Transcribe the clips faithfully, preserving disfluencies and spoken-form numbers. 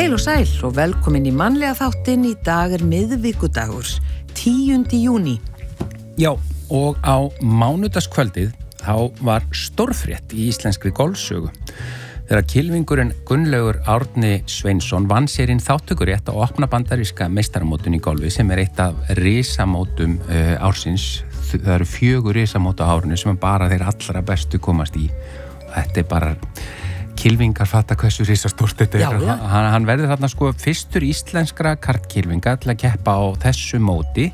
Heil og sæl og velkomin í mannlega þáttinn. Í dag er miðvikudagur, tíundi júní. Já, og á mánudagskvöldið þá var stórfrétt í íslenskri golfsögu. Þegar kylfingurinn Gunnlaugur Árni Sveinsson vann sér inn þáttökurétt á opna bandaríska meistaramótun í golfi sem er eitt af risamótum uh, ársins. Það eru fjögur risamót á árinu sem bara þeir allra bestu komast í. Og þetta er bara... Kylfingar fatta hversu risastórt þetta er. Já, já. Hann, hann verður þarna sko fyrstur íslenskra kartkylfinga til að keppa á þessu móti,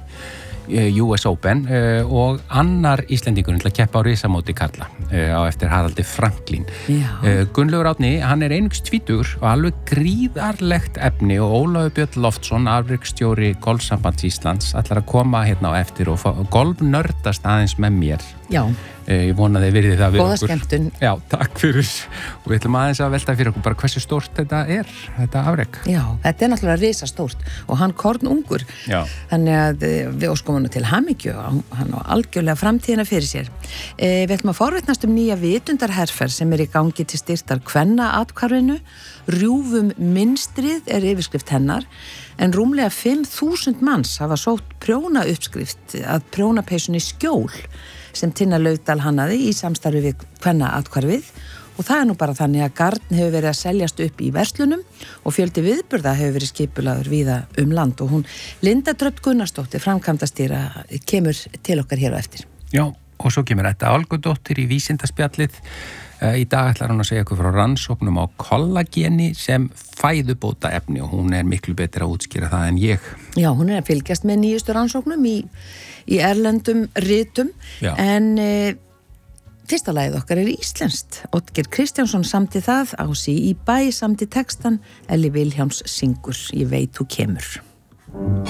U S Open, og annar Íslendingurinn til að keppa á risamóti karla á eftir Haraldi Franklín. Gunnlaugur Árni, hann er einungis tvítugur og alveg gríðarlegt efni og Ólafur Björn Loftsson, afreksstjóri Golfsambands Íslands, ætlar að koma hérna á eftir og golfnördast aðeins með mér. Já. Ég vona þið virði það við Góða okkur. skemmtun. Já, takk fyrir. Og við ætlum aðeins að velta fyrir okkur bara hversu stórt þetta er, þetta afrek. Já, þetta er náttúrulega risastórt og hann kornungur. Já. Þannig að við óskum hann til hamingju og hann á algjörlega framtíðina fyrir sér. E, við ætlum að forvitnast um nýja vitundarherferð sem er í gangi til styrktar kvennaathvarfinu. Rjúfum mynstrið er yfirskrift hennar, en rúmlega fimm þúsund manns hafa sótt prjóna uppskrift að prjónapeysunni Skjól sem Tinna Laufdal hannaði í samstarfi við kvennaathvarfið, og það er nú bara þannig að garn hefur verið að seljast upp í verslunum og fjöldi viðburða hefur verið skipulaður víða um land, og hún Linda Dröfn Gunnarsdóttir, framkvæmdastýra, kemur til okkar hér á eftir. Já, og svo kemur þetta Olgudóttir í vísindaspjallið. Í dag ætlar hún að segja ykkur frá rannsóknum á kollageni sem fæðubóta efni, og hún er miklu betur að útskýra það en ég. Já, hún er að fylgjast með nýjustu rannsóknum í, í erlendum ritum. Já. En e, fyrsta lagið okkar er íslenskt. Oddgeir Kristjánsson samdi það, Ási í bæ samdi textan, Elli Vilhjálms syngur Ég veit þú kemur.